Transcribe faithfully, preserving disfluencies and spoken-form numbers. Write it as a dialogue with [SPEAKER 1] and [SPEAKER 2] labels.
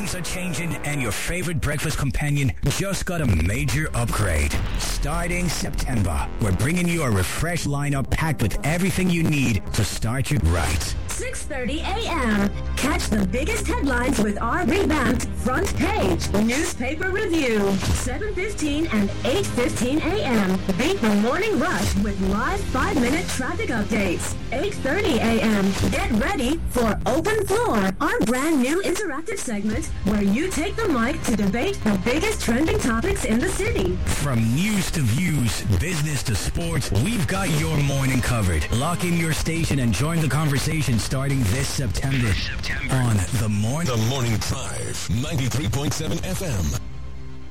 [SPEAKER 1] Things are changing and your favorite breakfast companion just got a major upgrade. Starting September, we're bringing you a refreshed lineup packed with everything you need to start your right.
[SPEAKER 2] six thirty a.m. Catch the biggest headlines with our revamped front page newspaper review. seven fifteen and eight fifteen a.m. Beat the morning rush with live five-minute traffic updates. eight thirty a.m. Get ready for Open Floor, our brand new interactive segment where you take the mic to debate the biggest trending topics in the city.
[SPEAKER 1] From news to views, business to sports, we've got your morning covered. Lock in your station and join the conversation starting this September, September. on The Morning.
[SPEAKER 3] The Morning Drive, ninety-three point seven F M.